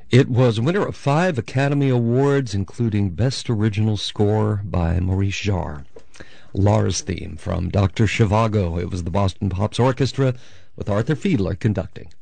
It was winner of 5 Academy Awards, including Best Original Score by Maurice Jarre. Lars theme from Dr. Zhivago. It was the Boston Pops Orchestra with Arthur Fiedler conducting.